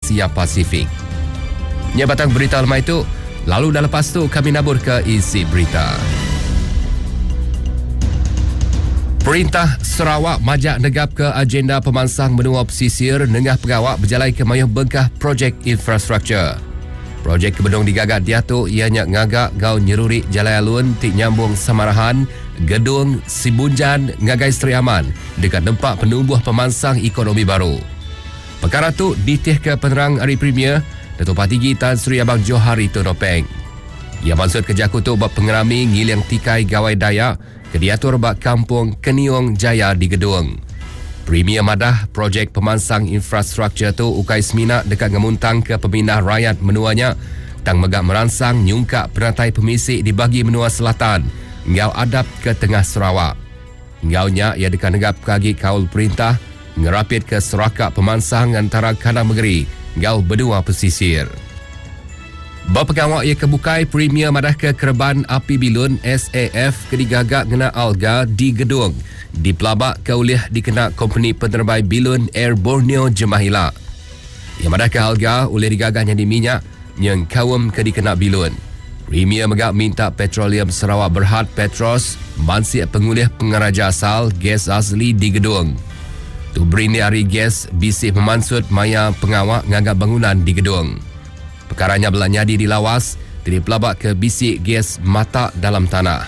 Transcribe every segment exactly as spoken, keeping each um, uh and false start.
Asia Pasifik. Nya batang berita lemah itu, lalu dah lepas tu kami nabur ke isi berita. Perintah Sarawak majak negap ke agenda pemansang benua pesisir nengah pegawak berjalai ke mayuh bengkah projek infrastruktur. Projek kebedong digagak diatuk ianya ngagak gau nyerurik jalai alun tik nyambung Samarahan, Gedung, Sibunjan, Ngagai Seri Aman dekat tempat penumbuh pemansang ekonomi baru. Perkara tu ditih ke penerang Hari Premier Datuk Patigi Tan Sri Abang Johari Tunopeng. Ia maksud kerja kutu bab pengerami ngiling tikai gawai Dayak ke diatur bak kampung Keniong Jaya di Gedung. Premier madah projek pemansang infrastruktur tu ukai semina dekat ngemuntang ke pemindah rakyat menuanya tang megak meransang nyungkak penatai pemisik dibagi menua selatan ngau adap ke tengah Sarawak. Ngaunya ia dekat negap kagi kaul perintah ngerapit ke serakak pemansang antara Kanang Megeri ngau benua pesisir. Bapegawak ia kebukai Premier madah ke Kerban Api Bilun S A F kedigagak ngena alga di Gedung di pelabak keulih dikena company penerbai Bilun Air Borneo Jemahila. Ia madah ke alga oleh digagahnya di minyak yang kawam ke dikena Bilun. Premier megak minta Petroleum Sarawak Berhad Petros mansik pengulih pengaraja asal gas asli di Gedung. Tu berini hari gas bisik memansut maya pengawak ngagak bangunan di Gedung. Perkaranya belanyadi di lawas, dari pelabak ke bisik gas mata dalam tanah.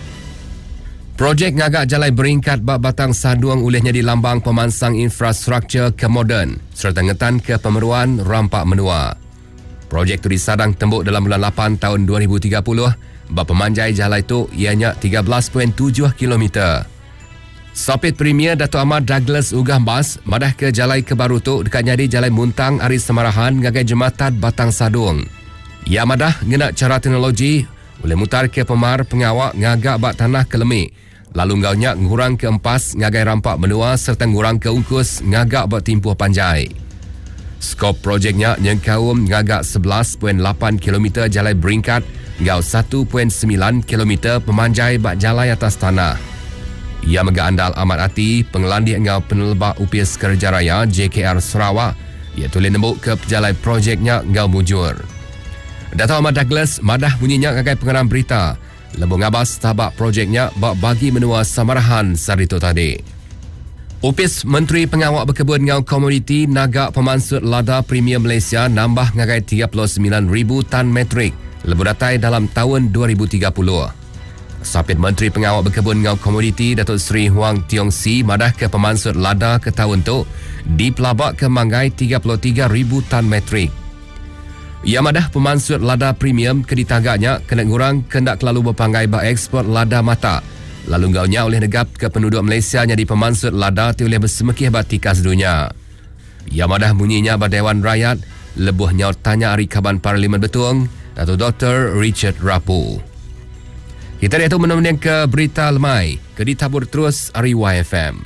Projek ngagak jalai beringkat bak batang saduang olehnya di lambang pemansang infrastruktur ke moden, serta ngetan ke pemeruan rampak menua. Projek tu disadang tembuk dalam bulan lapan tahun dua ribu tiga puluh, bak pemanjai jalai tu ianya tiga belas perpuluhan tujuh kilometer. Sopit Premier Datuk Ahmad Douglas Ugah Bas madah ke jalai kebaru tu dekat nyadi jalai muntang Aris Semarahan ngagai jematat Batang Sadung. Ia madah ngena cara teknologi boleh mutar ke pemar pengawak ngagak bak tanah ke lemik. Lalu ngaunya ngurang ke empas ngagai rampak menua serta ngurang ke ungkus ngagak bak timpuh panjai. Skop projeknya yang kaum ngagak sebelas perpuluhan lapan kilometer jalai beringkat ngau satu perpuluhan sembilan kilometer pemanjai bak jalai atas tanah. Ia mega andal amat hati pengelandik ngau penelbak U P S Kerja Raya J K R Sarawak. Ia tulis nembuk ke pejalai projeknya ngau mujur. Datuk Ahmad Douglas madah bunyinya ngagai pengeram berita. Lebih ngabas tabak projeknya bak bagi menua Samarahan sarito tadi. U P S Menteri Pengawak Berkebun ngau Komoditi Nagak Pemansut Lada Premier Malaysia nambah ngagai tiga puluh sembilan ribu tan metrik lebih datai dalam tahun dua ribu tiga puluh. Sapit Menteri Pengawak Berkebun ngau Komoditi Datuk Seri Huang Tiong Si madah ke pemansut lada ke tahun tu di pelabak ke manggai tiga puluh tiga ribu tan metrik. Ia madah pemansut lada premium ke ditagaknya kena ngurang kendak kelalu berpanggai bak ekspor lada mata. Lalu ngaunya oleh negap ke penduduk Malaysia nya di pemansut lada ti oleh bersemekih bak tikas dunia. Ia madah bunyinya bak Dewan Rakyat lebuh nyaut tanya Hari Kaban Parlimen Betung Datuk Doktor Richard Rapu. Kita lihat tu menemukan ke berita lemai. Ke ditabur terus R Y F M.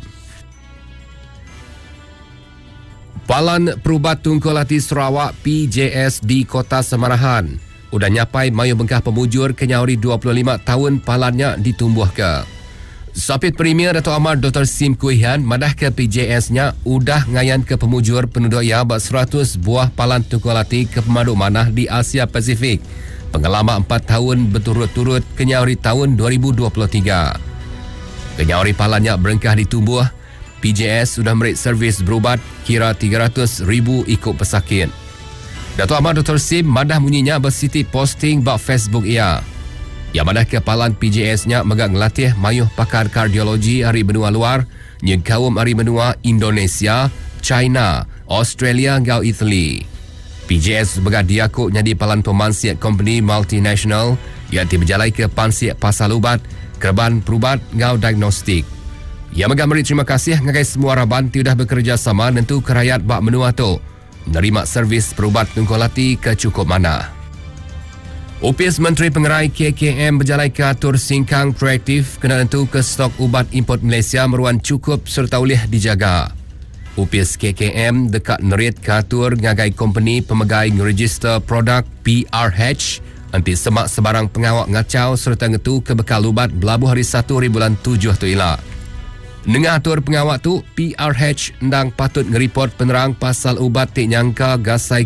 Palan Perubat Tunku Lati Sarawak P J S di Kota Samarahan udah nyapai mayu bengkah pemujur kenyauri dua puluh lima tahun palannya ditumbuh ke. Sapit Premier Datuk Amar Doktor Sim Kuihan madah ke P J S-nya udah ngayan ke pemujur penduduk ia bak seratus buah palan Tunku Lati ke pemadu manah di Asia Pasifik. Pengalaman empat tahun berturut-turut kenyauri tahun dua ribu dua puluh tiga. Kenyauri palannya berengkah ditumbuh, P J S sudah merit servis berubat kira tiga ratus ribu ikut pesakit. Datuk Ahmad Doktor Sim madah bunyinya bersiti posting bak Facebook ia. Ia madah ke palan P J S-nya megak ngelatih mayuh pakar kardiologi hari benua luar, yang kaum hari benua Indonesia, China, Australia ngau Italy. P J S sebagai diakuk nyadi palan pemansiat company multinational yang berjalai ke pansiat pasal ubat, kerban perubat ngau diagnostik. Ia megak beri terima kasih ngagai semua raban tiudah bekerjasama nentu kerayat bak menua tu menerima servis perubat tungkolati ke cukup mana. U P S Menteri Pengerai K K M berjalai ke atur singkang proaktif kena nentu ke stok ubat import Malaysia meruan cukup serta boleh dijaga. U P S K K M dekat nerit katur ngagai company pemegai ngeregister produk P R H anti semak sebarang pengawak ngacau serta ngetu ke bekal ubat belabuh hari satu hari bulan tujuh tu ilah. Nengah atur pengawak tu P R H ndang patut ngeriport penerang pasal ubat tik nyangka gasai